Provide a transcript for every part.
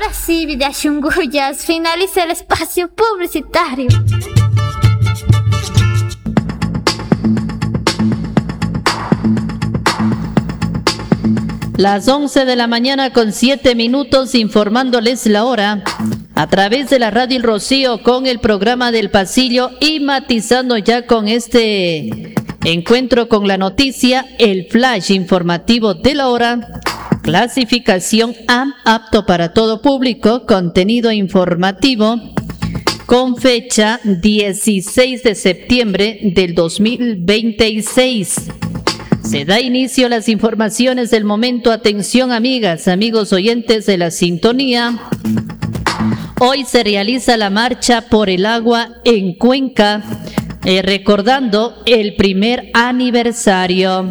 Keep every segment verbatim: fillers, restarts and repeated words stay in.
Ahora sí, Vidashunguyas, finaliza el espacio publicitario. Las once de la mañana con siete minutos, informándoles la hora a través de la Radio El Rocío con el programa del pasillo y matizando ya con este encuentro con la noticia, el flash informativo de la hora. Clasificación A, apto para todo público, contenido informativo con fecha dieciséis de septiembre del dos mil veintiséis. Se da inicio a las informaciones del momento. Atención, amigas, amigos oyentes de la sintonía. Hoy se realiza la marcha por el agua en Cuenca, eh, recordando el primer aniversario.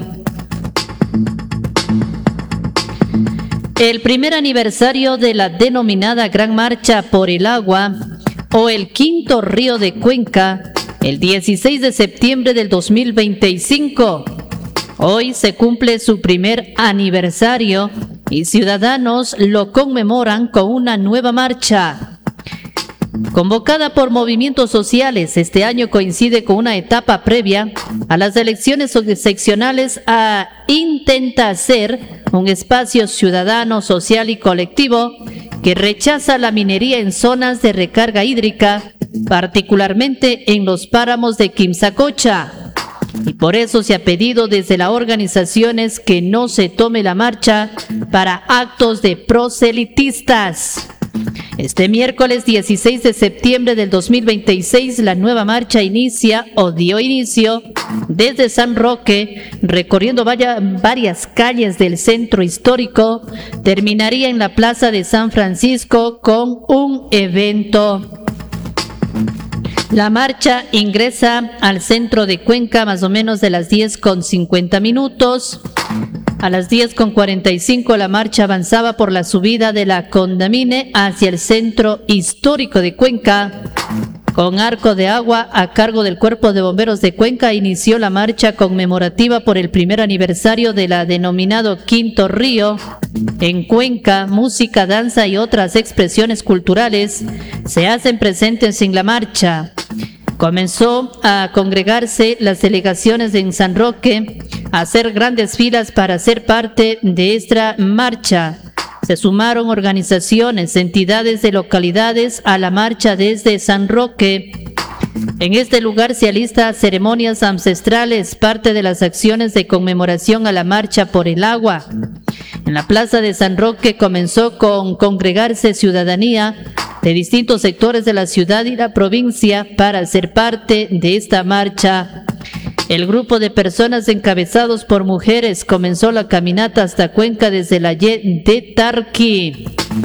El primer aniversario de la denominada Gran Marcha por el Agua o el Quinto Río de Cuenca, el dieciséis de septiembre del dos mil veinticinco. Hoy se cumple su primer aniversario y ciudadanos lo conmemoran con una nueva marcha. Convocada por movimientos sociales, este año coincide con una etapa previa a las elecciones seccionales a intenta ser un espacio ciudadano, social y colectivo que rechaza la minería en zonas de recarga hídrica, particularmente en los páramos de Quimsacocha. Y por eso se ha pedido desde las organizaciones que no se tome la marcha para actos de proselitistas. Este miércoles dieciséis de septiembre del dos mil veintiséis, la nueva marcha inicia o dio inicio desde San Roque, recorriendo vaya, varias calles del centro histórico. Terminaría en la Plaza de San Francisco con un evento. La marcha ingresa al centro de Cuenca más o menos de las diez con cincuenta minutos. A las diez con cuarenta y cinco la marcha avanzaba por la subida de la Condamine hacia el centro histórico de Cuenca. Con arco de agua a cargo del Cuerpo de Bomberos de Cuenca inició la marcha conmemorativa por el primer aniversario de la denominado Quinto Río. En Cuenca, música, danza y otras expresiones culturales se hacen presentes en la marcha. Comenzó a congregarse las delegaciones de San Roque, a hacer grandes filas para ser parte de esta marcha. Se sumaron organizaciones, entidades de localidades a la marcha desde San Roque. En este lugar se alistan ceremonias ancestrales, parte de las acciones de conmemoración a la marcha por el agua. En la plaza de San Roque comenzó con congregarse ciudadanía de distintos sectores de la ciudad y la provincia para ser parte de esta marcha. El grupo de personas encabezados por mujeres comenzó la caminata hasta Cuenca desde la Y de Tarqui.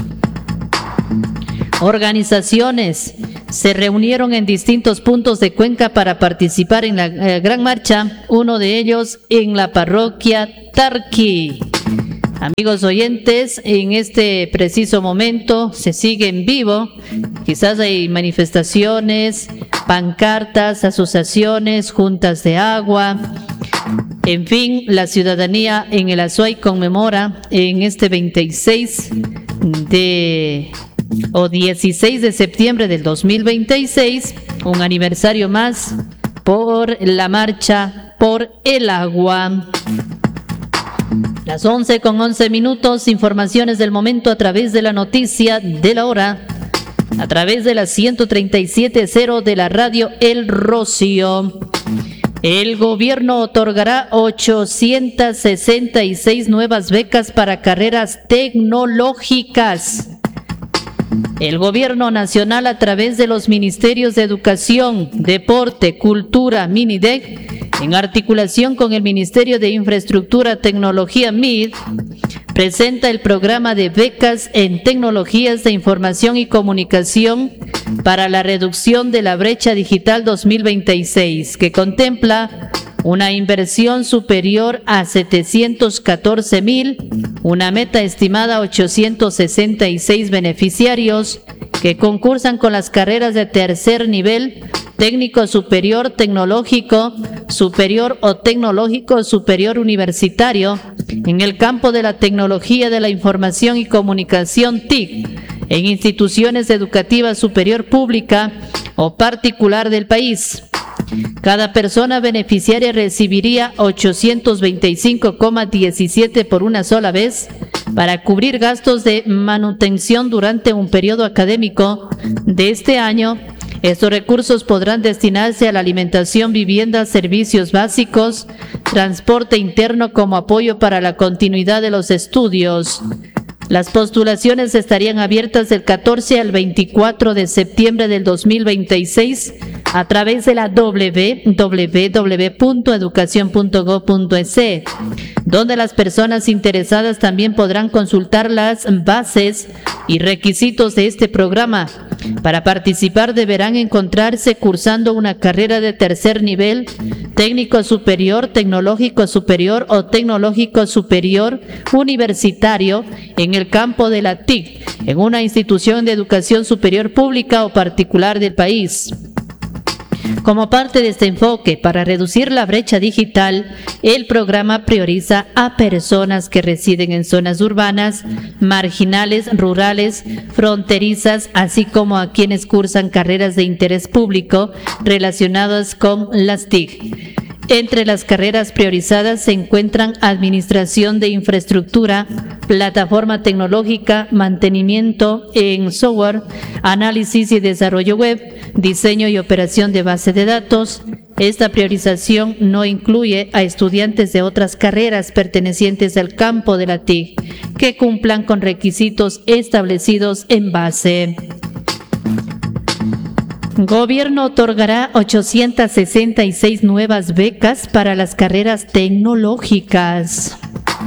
Organizaciones se reunieron en distintos puntos de Cuenca para participar en la eh, gran marcha, uno de ellos en la parroquia Tarqui. Amigos oyentes, en este preciso momento se sigue en vivo. Quizás hay manifestaciones, pancartas, asociaciones, juntas de agua. En fin, la ciudadanía en el Azuay conmemora en este veintiséis de o dieciséis de septiembre del dos mil veintiséis un aniversario más por la marcha por el agua. Las once con once minutos, informaciones del momento a través de la noticia de la hora, a través de la ciento treinta y siete punto cero de la radio El Rocío. El gobierno otorgará ochocientas sesenta y seis nuevas becas para carreras tecnológicas. El gobierno nacional, a través de los ministerios de Educación, Deporte, Cultura, MINIDEC, en articulación con el Ministerio de Infraestructura, Tecnología, M I D, presenta el programa de becas en tecnologías de información y comunicación para la reducción de la brecha digital dos mil veintiséis, que contempla una inversión superior a setecientos catorce mil, una meta estimada a ochocientos sesenta y seis beneficiarios que concursan con las carreras de tercer nivel, técnico superior, tecnológico superior o tecnológico superior universitario, En el campo de la tecnología de la información y comunicación T I C, en instituciones educativas superior pública o particular del país. Cada persona beneficiaria recibiría ochocientos veinticinco coma diecisiete por una sola vez para cubrir gastos de manutención durante un periodo académico de este año. Estos recursos podrán destinarse a la alimentación, vivienda, servicios básicos, transporte interno como apoyo para la continuidad de los estudios. Las postulaciones estarían abiertas del catorce al veinticuatro de septiembre del dos mil veintiséis a través de la doble u doble u doble u punto educación punto gob punto es, donde las personas interesadas también podrán consultar las bases y requisitos de este programa. Para participar deberán encontrarse cursando una carrera de tercer nivel, técnico superior, tecnológico superior o tecnológico superior universitario en el campo de la T I C, en una institución de educación superior pública o particular del país. Como parte de este enfoque para reducir la brecha digital, el programa prioriza a personas que residen en zonas urbanas, marginales, rurales, fronterizas, así como a quienes cursan carreras de interés público relacionadas con las T I C. Entre las carreras priorizadas se encuentran Administración de Infraestructura, Plataforma Tecnológica, Mantenimiento en Software, Análisis y Desarrollo Web, Diseño y Operación de Base de Datos. Esta priorización no incluye a estudiantes de otras carreras pertenecientes al campo de la T I C que cumplan con requisitos establecidos en base. Gobierno otorgará ochocientas sesenta y seis nuevas becas para las carreras tecnológicas.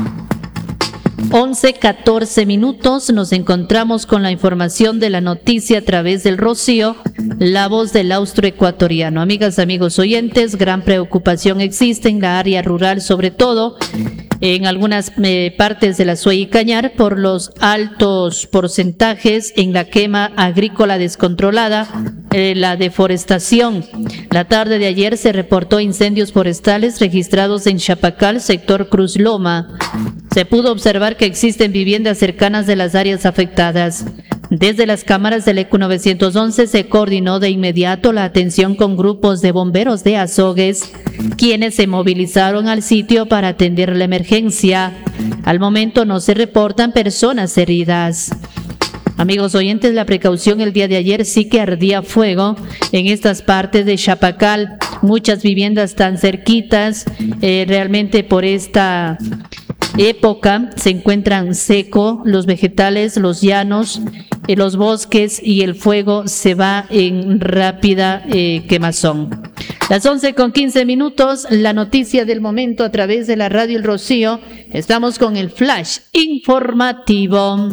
once catorce minutos, nos encontramos con la información de la noticia a través del Rocío, la voz del austroecuatoriano. Amigas, amigos oyentes, gran preocupación existe en la área rural, sobre todo en algunas eh, partes de la Suey y Cañar, por los altos porcentajes en la quema agrícola descontrolada, eh, la deforestación. La tarde de ayer se reportó incendios forestales registrados en Chapacal, sector Cruz Loma. Se pudo observar que existen viviendas cercanas de las áreas afectadas. Desde las cámaras del E Q novecientos once se coordinó de inmediato la atención con grupos de bomberos de Azogues, quienes se movilizaron al sitio para atender la emergencia. Al momento no se reportan personas heridas. Amigos oyentes, la precaución el día de ayer sí que ardía fuego en estas partes de Chapacal. Muchas viviendas tan cerquitas, eh, realmente por esta época se encuentran seco los vegetales, los llanos, eh, los bosques, y el fuego se va en rápida eh, quemazón. Las once con quince minutos, la noticia del momento a través de la radio El Rocío. Estamos con el flash informativo.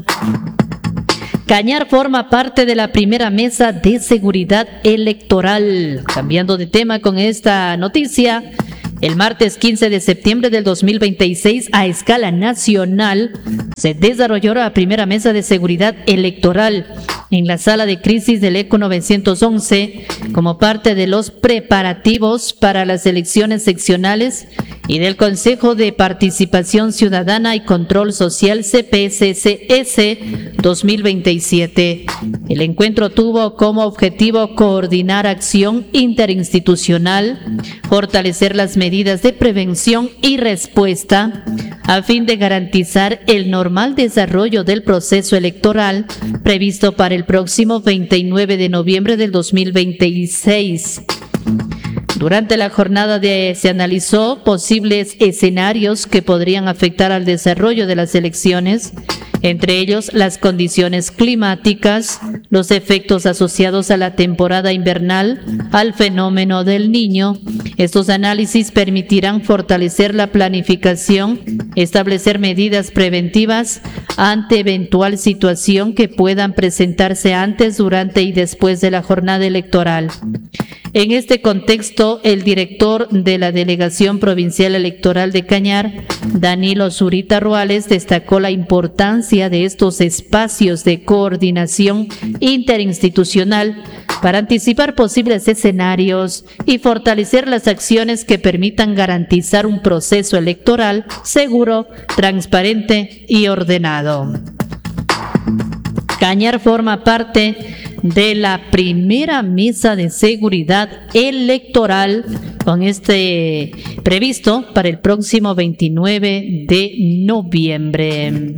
Cañar forma parte de la primera mesa de seguridad electoral. Cambiando de tema con esta noticia, el martes quince de septiembre del dos mil veintiséis, a escala nacional, se desarrolló la primera mesa de seguridad electoral en la sala de crisis del E Q novecientos once, como parte de los preparativos para las elecciones seccionales y del Consejo de Participación Ciudadana y Control Social C P S C S dos mil veintisiete. El encuentro tuvo como objetivo coordinar acción interinstitucional, fortalecer las medidas de prevención y respuesta a fin de garantizar el normal desarrollo del proceso electoral previsto para el próximo veintinueve de noviembre del dos mil veintiséis. Durante la jornada de, se analizó posibles escenarios que podrían afectar al desarrollo de las elecciones, entre ellos las condiciones climáticas, los efectos asociados a la temporada invernal, al fenómeno del Niño. Estos análisis permitirán fortalecer la planificación, establecer medidas preventivas ante eventual situación que puedan presentarse antes, durante y después de la jornada electoral. En este contexto, el director de la Delegación Provincial Electoral de Cañar, Danilo Zurita Ruales, destacó la importancia de estos espacios de coordinación interinstitucional para anticipar posibles escenarios y fortalecer las acciones que permitan garantizar un proceso electoral seguro, transparente y ordenado. Cañar forma parte de la primera mesa de seguridad electoral con este previsto para el próximo veintinueve de noviembre.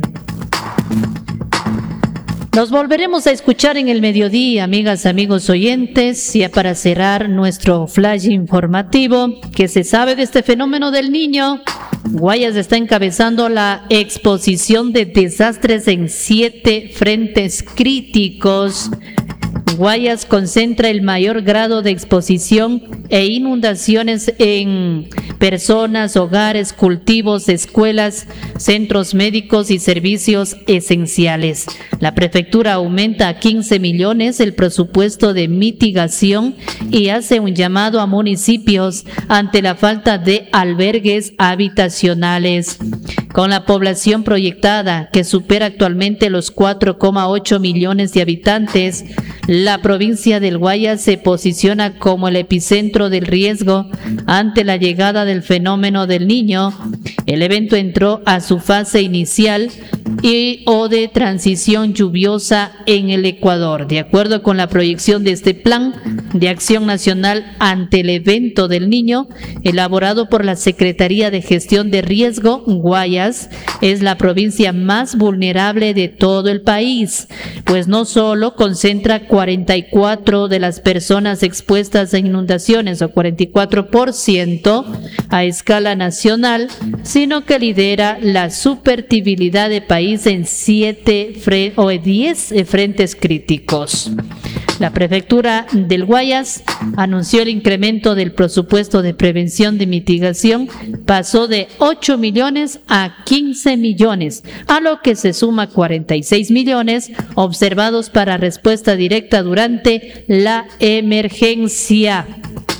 Nos volveremos a escuchar en el mediodía, amigas, amigos oyentes, ya para cerrar nuestro flash informativo. ¿Qué se sabe de este fenómeno del Niño? Guayas está encabezando la exposición de desastres en siete frentes críticos. Guayas concentra el mayor grado de exposición e inundaciones en personas, hogares, cultivos, escuelas, centros médicos y servicios esenciales. La prefectura aumenta a quince millones el presupuesto de mitigación y hace un llamado a municipios ante la falta de albergues habitacionales. Con la población proyectada que supera actualmente los cuatro coma ocho millones de habitantes, la provincia del Guayas se posiciona como el epicentro del riesgo ante la llegada del fenómeno del Niño. El evento entró a su fase inicial y o de transición lluviosa en el Ecuador. De acuerdo con la proyección de este Plan de Acción Nacional ante el evento del Niño, elaborado por la Secretaría de Gestión de Riesgo, Guayas es la provincia más vulnerable de todo el país, pues no solo concentra cuarenta y cuatro de las personas expuestas a inundaciones o cuarenta y cuatro por ciento a escala nacional, sino que lidera la susceptibilidad de país en siete fre- o diez frentes críticos. La prefectura del Guayas anunció el incremento del presupuesto de prevención de mitigación, pasó de ocho millones a quince millones, a lo que se suma cuarenta y seis millones observados para respuesta directa durante la emergencia.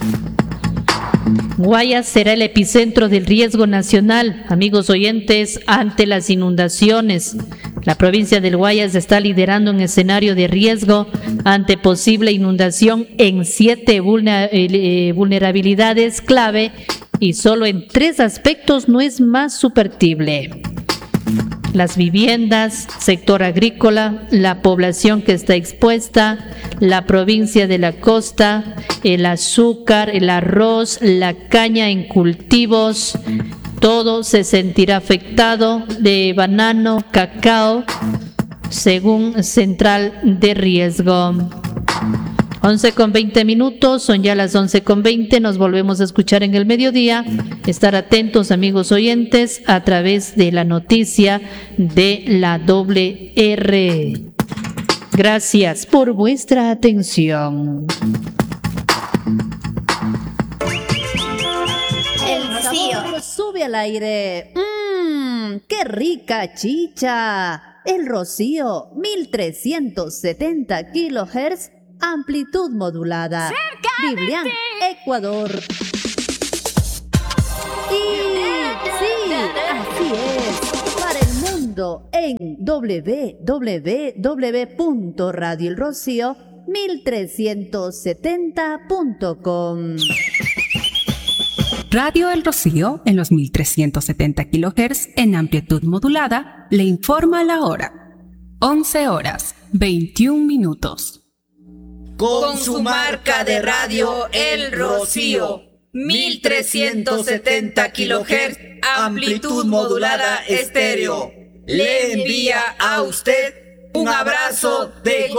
Guayas será el epicentro del riesgo nacional, amigos oyentes, ante las inundaciones. La provincia del Guayas está liderando un escenario de riesgo ante posible inundación en siete vulnerabilidades clave y solo en tres aspectos no es más susceptible: las viviendas, sector agrícola, la población que está expuesta, la provincia de la costa, el azúcar, el arroz, la caña en cultivos. Todo se sentirá afectado, de banano, cacao, según Central de Riesgo. once con veinte minutos, son ya las once con veinte, nos volvemos a escuchar en el mediodía. Estar atentos, amigos oyentes, a través de la noticia de la doble R. Gracias por vuestra atención. El Rocío sube al aire. Mmm, qué rica chicha. El Rocío, mil trescientos setenta kilohertz, amplitud modulada. Biblián, Ecuador. Y sí, así es. Para el mundo en doble u doble u doble u punto radio el rocío mil trescientos setenta punto com. Radio El Rocío, en los mil trescientos setenta kilohertz en amplitud modulada, le informa la hora. once horas, veintiún minutos. Con su marca de radio El Rocío, mil trescientos setenta kilohertz, amplitud modulada estéreo, le envía a usted un abrazo de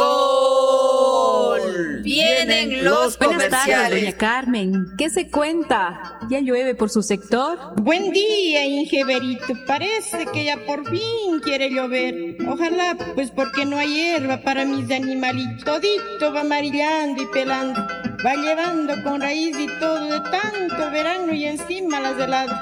gol. Vienen los Buenas tardes, comerciales. doña Carmen. ¿Qué se cuenta? ¿Ya llueve por su sector? Buen día, Ingeberito. Parece que ya por fin quiere llover. Ojalá, pues porque no hay hierba para mis animalitos. Todito va amarillando y pelando. Va llevando con raíz y todo de tanto verano y encima las heladas.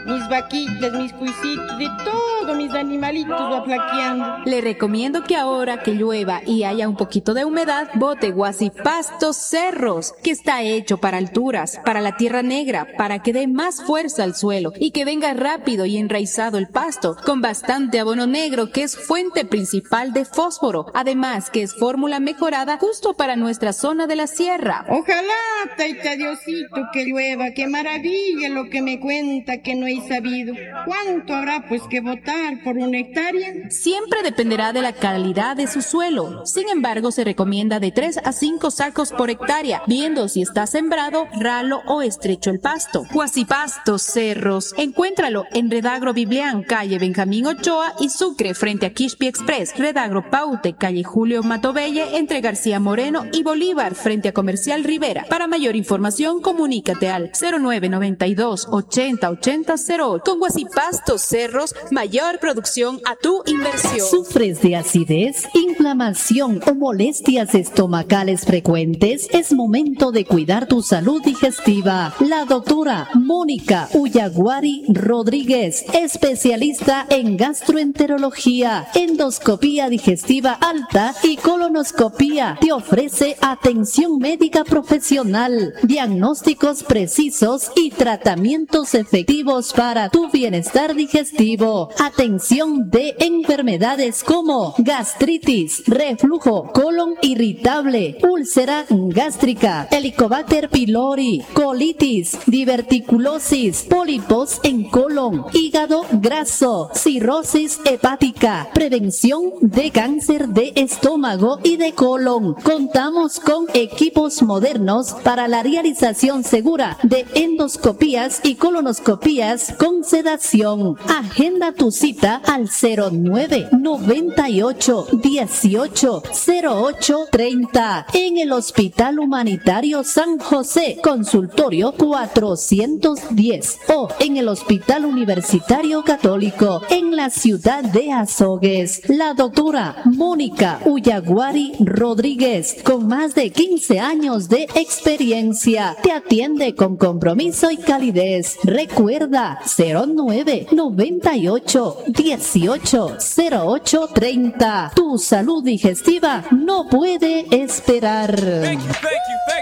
mis vaquitas, mis cuisitos, de todos mis animalitos va flaqueando. Le recomiendo que ahora que llueva y haya un poquito de humedad, bote Guasipastos Cerros, que está hecho para alturas, para la tierra negra, para que dé más fuerza al suelo y que venga rápido y enraizado el pasto, con bastante abono negro que es fuente principal de fósforo, además que es fórmula mejorada justo para nuestra zona de la sierra. Ojalá, taita Diosito, que llueva, qué maravilla lo que me cuenta que no he sabido. ¿Cuánto habrá pues que botar por una hectárea? Siempre dependerá de la calidad de su suelo. Sin embargo, se recomienda de tres a cinco sacos por hectárea, viendo si está sembrado, ralo o estrecho el pasto. Guasipastos Cerros. Encuéntralo en Redagro Biblián, calle Benjamín Ochoa y Sucre, frente a Quispi Express. Redagro Paute, calle Julio Matobelle, entre García Moreno y Bolívar, frente a Comercial Rivera. Para mayor información, comunícate al cero nueve noventa y dos ochenta ochenta cero ocho. Con Guasipastos Cerros, mayor producción a tu inversión. ¿Sufres de acidez, inflamación o molestias estomacales frecuentes? Es momento de cuidar tu salud digestiva. La doctora Mónica Uyaguari Rodríguez, especialista en gastroenterología, endoscopía digestiva alta y colonoscopía, te ofrece atención médica profesional, diagnósticos precisos y tratamientos efectivos para tu bienestar digestivo. Atención de enfermedades como gastritis, reflujo, colon irritable, úlcera gástrica, Helicobacter pylori, colitis, diverticulosis, pólipos en colon, hígado graso, cirrosis hepática, prevención de cáncer de estómago y de colon. Contamos con equipos modernos para la realización segura de endoscopías y colonoscopías con sedación. Agenda tu cita al cero nueve noventa y ocho dieciocho cero ocho treinta en el Hospital Humanitario San José, consultorio cuatrocientos diez, o en el Hospital Universitario Católico en la ciudad de Azogues. La doctora Mónica Uyaguari Rodríguez, con más de quince años de experiencia, te atiende con compromiso y calidez. Recuerda cero nueve noventa y ocho dieciocho cero ocho treinta. Tu salud digestiva no puede esperar. Thank you, thank you, thank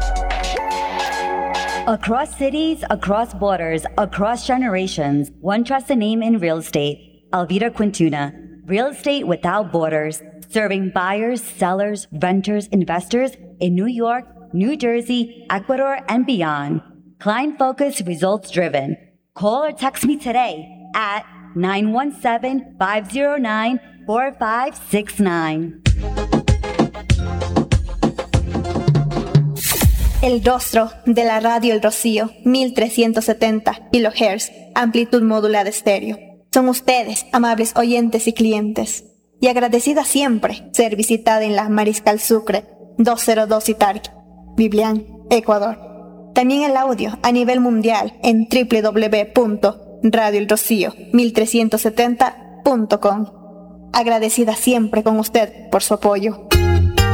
you. Across cities, across borders, across generations, one trusts a name in real estate. Alvira Quintuna. Real estate without borders, serving buyers, sellers, renters, investors in New York, New Jersey, Ecuador, and beyond. Client focused, results driven. Call or text me today at nine one seven, five zero nine, four five six nine. El rostro de la radio El Rocío, mil trescientos setenta kilohertz, amplitud modulada estéreo. Son ustedes, amables oyentes y clientes, y agradecida siempre ser visitada en la Mariscal Sucre doscientos dos Itarqui, Biblián, Ecuador. También el audio a nivel mundial en doble u doble u doble u punto radio el rocío mil trescientos setenta punto com. Agradecida siempre con usted por su apoyo.